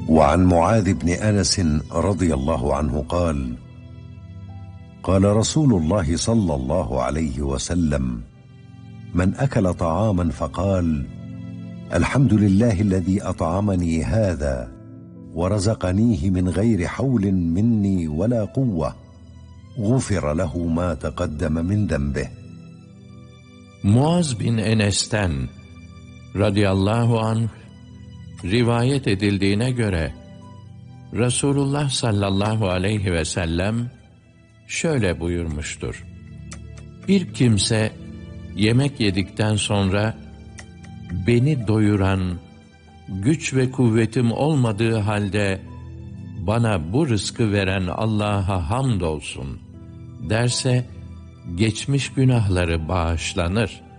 وعن معاذ بن أنس رضي الله عنه قال: قال رسول الله صلى الله عليه وسلم: من أكل طعاما فقال: الحمد لله الذي أطعمني هذا ورزقنيه من غير حول مني ولا قوة، غفر له ما تقدم من ذنبه. Muaz bin Enes'ten radıyallahu anh rivayet edildiğine göre Resulullah sallallahu aleyhi ve sellem şöyle buyurmuştur: bir kimse yemek yedikten sonra beni doyuran, güç ve kuvvetim olmadığı halde bana bu rızkı veren Allah'a hamdolsun derse geçmiş günahları bağışlanır.